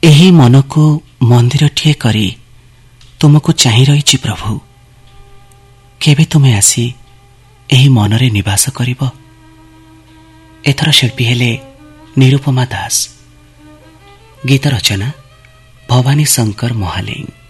ଏହି ମନକୁ ମନ୍ଦିରଟିଏ କରି ତୁମକୁ ଚାହିଁ ରହିଛି ପ୍ରଭୁ। କେବେ ତୁମେ ଆସି ଏହି ମନରେ ନିବାସ କରିବ? ଏଥର ଶିଳ୍ପୀ ହେଲେ ନିରୁପମା ଦାସ, ଗୀତ ରଚନା ଭବାନୀ ଶଙ୍କର ମହାଲିଙ୍ଗ।